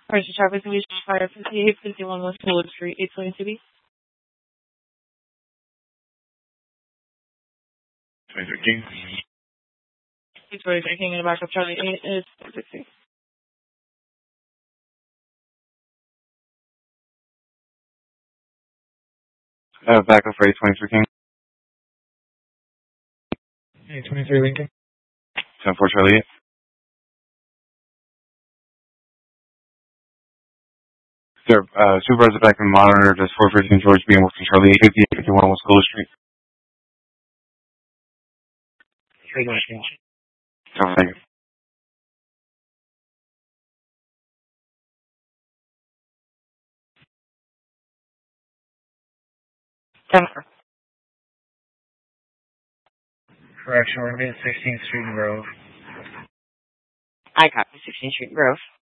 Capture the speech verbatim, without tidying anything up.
Alright, so traffic is five fifty-eight fifty-one West Wood Street, eight twenty C B. twenty-three King. eight twenty-three King in the back of Charlie eight is four sixty. Uh, backup for eight twenty-three King. eight twenty-three Lincoln. ten four Charlie eight. Sir, uh, supervisor back in monitor, just four fifteen George B. and Wilson Charlie eight fifty-eight fifty-one West Willow Street. three one King. Oh, thank you. ten four. Correction, we're going to be at sixteenth Street and Grove. I copy sixteenth Street Grove.